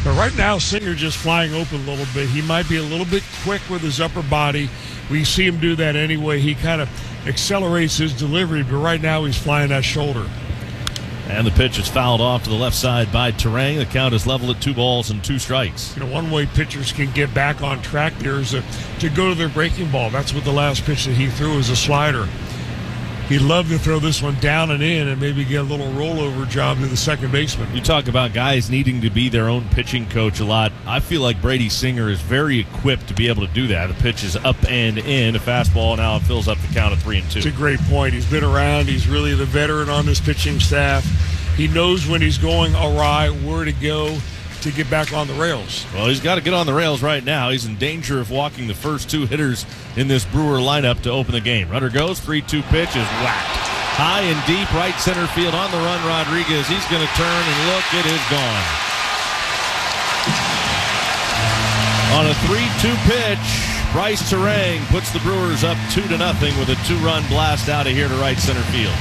But right now, Singer just flying open a little bit. He might be a little bit quick with his upper body. We see him do that anyway. He kind of accelerates his delivery, but right now he's flying that shoulder. And the pitch is fouled off to the left side by Terang. The count is level at 2 balls and 2 strikes. One way pitchers can get back on track there is to go to their breaking ball. That's what the last pitch that he threw was a slider. He'd love to throw this one down and in and maybe get a little rollover job to the second baseman. You talk about guys needing to be their own pitching coach a lot. I feel like Brady Singer is very equipped to be able to do that. The pitch is up and in, a fastball. Now it fills up the count of 3-2. It's a great point. He's been around. He's really the veteran on this pitching staff. He knows when he's going awry, where to go to get back on the rails. Well, he's got to get on the rails right now. He's in danger of walking the first 2 hitters in this Brewer lineup to open the game. Runner goes, 3-2 pitch is whacked. High and deep, right center field. On the run, Rodriguez. He's going to turn and look, it is gone. On a 3-2 pitch, Bryce Terang puts the Brewers up 2-0 with a 2-run blast out of here to right center field.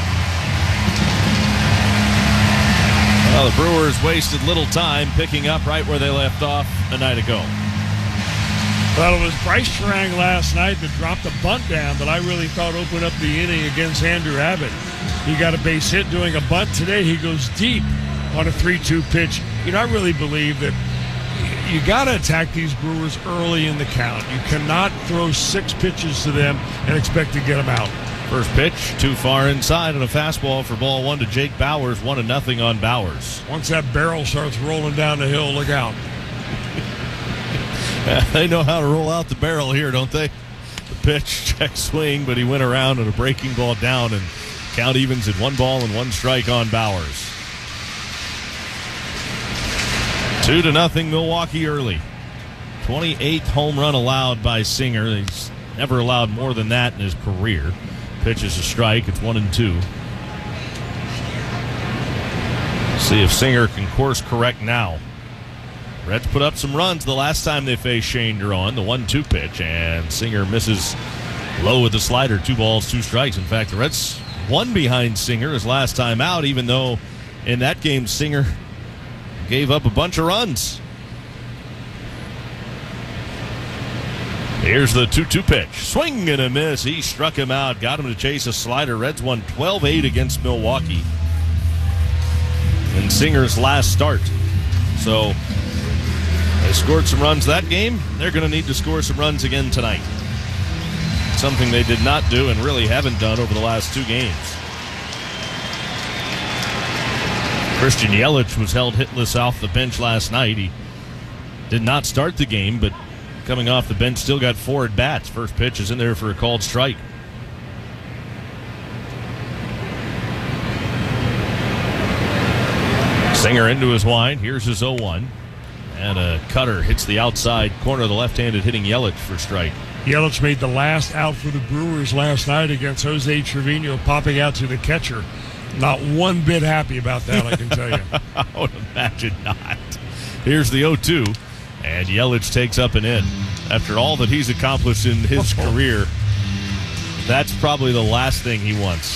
Well, the Brewers wasted little time picking up right where they left off a night ago. Well, it was Bryce Terang last night that dropped a bunt down that I really thought opened up the inning against Andrew Abbott. He got a base hit doing a bunt. Today he goes deep on a 3-2 pitch. I really believe that you got to attack these Brewers early in the count. You cannot throw 6 pitches to them and expect to get them out. First pitch, too far inside, and a fastball for ball 1 to Jake Bauers, 1-0 on Bauers. Once that barrel starts rolling down the hill, look out. They know how to roll out the barrel here, don't they? The pitch, check swing, but he went around and a breaking ball down, and count evens at 1 ball and 1 strike on Bauers. 2-0 Milwaukee early. 28th home run allowed by Singer. He's never allowed more than that in his career. Pitch is a strike. It's 1-2. See if Singer can course correct now. Reds put up some runs the last time they faced Shane Duran, the 1-2 pitch, and Singer misses low with the slider. 2 balls, 2 strikes. In fact, the Reds won behind Singer his last time out, even though in that game Singer gave up a bunch of runs. Here's the 2-2 pitch. Swing and a miss. He struck him out. Got him to chase a slider. Reds won 12-8 against Milwaukee in Singer's last start. So they scored some runs that game. They're going to need to score some runs again tonight. Something they did not do and really haven't done over the last 2 games. Christian Yelich was held hitless off the bench last night. He did not start the game, but coming off the bench, still got 4 at-bats. First pitch is in there for a called strike. Singer into his wind. Here's his 0-1. And a cutter hits the outside corner of the left-handed hitting Yelich for strike. Yelich made the last out for the Brewers last night against Jose Trevino, popping out to the catcher. Not one bit happy about that, I can tell you. I would imagine not. Here's the 0-2. And Yelich takes up and in. After all that he's accomplished in his career, that's probably the last thing he wants.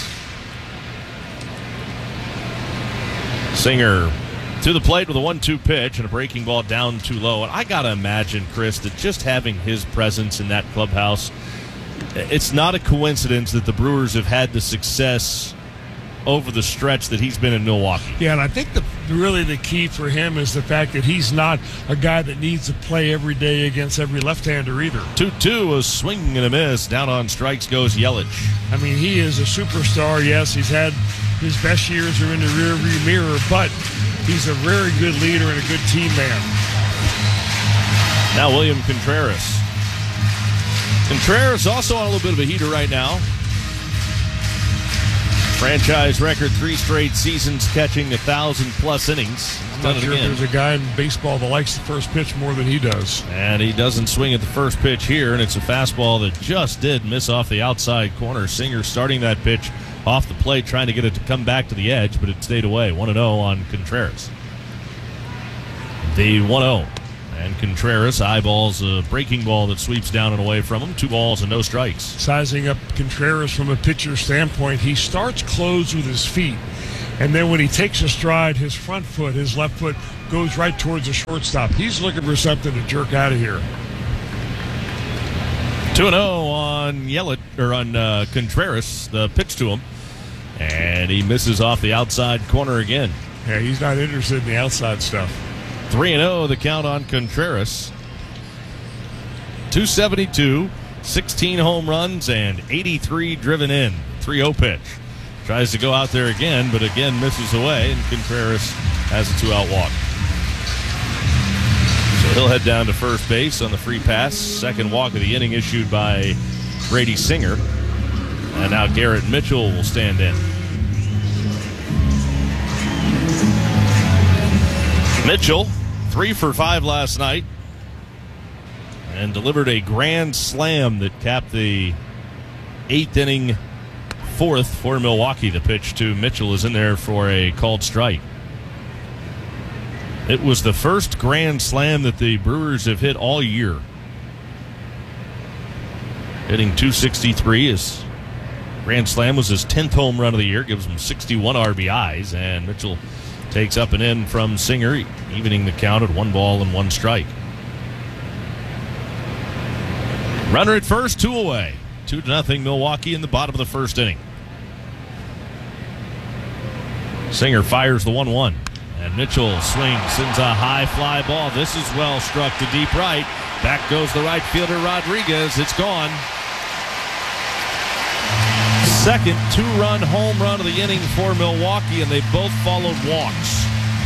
Singer to the plate with a 1-2 pitch and a breaking ball down too low. And I got to imagine, Chris, that just having his presence in that clubhouse, it's not a coincidence that the Brewers have had the success over the stretch that he's been in Milwaukee. Yeah, and I think really the key for him is the fact that he's not a guy that needs to play every day against every left-hander either. 2-2, a swing and a miss. Down on strikes goes Yelich. I mean, he is a superstar. Yes, he's had his best years are in the rearview mirror, but he's a very good leader and a good team man. Now William Contreras. Contreras also on a little bit of a heater right now. Franchise record 3 straight seasons catching 1,000+ innings. I'm not sure if there's a guy in baseball that likes the first pitch more than he does. And he doesn't swing at the first pitch here, and it's a fastball that just did miss off the outside corner. Singer starting that pitch off the plate, trying to get it to come back to the edge, but it stayed away. 1-0 on Contreras. The 1-0. And Contreras eyeballs a breaking ball that sweeps down and away from him. 2 balls and no strikes. Sizing up Contreras from a pitcher's standpoint, he starts close with his feet. And then when he takes a stride, his front foot, his left foot, goes right towards the shortstop. He's looking for something to jerk out of here. 2-0 on Contreras, the pitch to him. And he misses off the outside corner again. Yeah, he's not interested in the outside stuff. 3-0 the count on Contreras. 272, 16 home runs, and 83 driven in. 3-0 pitch. Tries to go out there again, but again misses away, and Contreras has a 2-out walk. So he'll head down to first base on the free pass. Second walk of the inning issued by Brady Singer. And now Garrett Mitchell will stand in. Mitchell, 3 for 5 last night, and delivered a grand slam that capped the 8th inning, 4th for Milwaukee. The pitch to Mitchell is in there for a called strike. It was the first grand slam that the Brewers have hit all year. Hitting .263, his grand slam was his 10th home run of the year, gives him 61 RBIs, and Mitchell takes up and in from Singer, evening the count at 1 ball and 1 strike. Runner at first, 2 away. 2-0 Milwaukee in the bottom of the first inning. Singer fires the 1-1. And Mitchell swings, sends a high fly ball. This is well struck to deep right. Back goes the right fielder, Rodriguez. It's gone. Second 2-run home run of the inning for Milwaukee, and they both followed walks.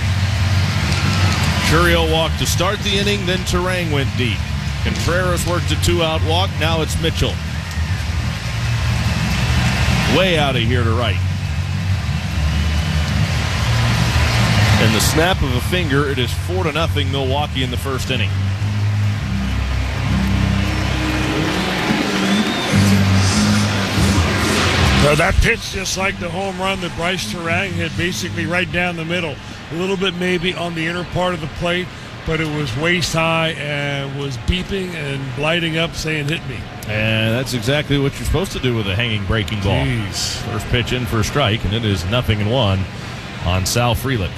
Chourio walked to start the inning, then Terang went deep. Contreras worked a 2-out walk. Now it's Mitchell. Way out of here to right. And the snap of a finger, it is 4-0 Milwaukee in the first inning. Now that pitch, just like the home run that Bryce Terang hit, basically right down the middle. A little bit maybe on the inner part of the plate, but it was waist high and was beeping and lighting up saying, hit me. And that's exactly what you're supposed to do with a hanging breaking ball. Jeez. First pitch in for a strike, and it is 0-1 on Sal Frelick.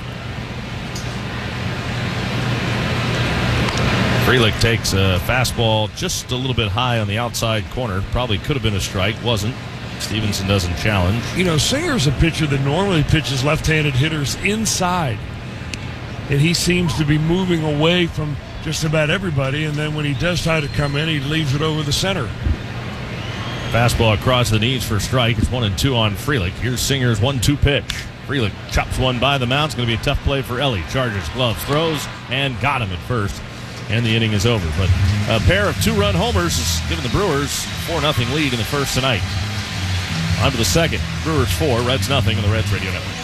Frelick takes a fastball just a little bit high on the outside corner. Probably could have been a strike, wasn't. Stevenson doesn't challenge. You know, Singer's a pitcher that normally pitches left-handed hitters inside. And he seems to be moving away from just about everybody. And then when he does try to come in, he leaves it over the center. Fastball across the knees for a strike. It's 1-2 on Frelick. Here's Singer's 1-2 pitch. Frelick chops one by the mound. It's going to be a tough play for Ellie. Chargers, gloves, throws, and got him at first. And the inning is over. But a pair of 2-run homers has given the Brewers 4-0 lead in the first tonight. On to the second. Brewers 4, Reds 0 on the Reds Radio Network.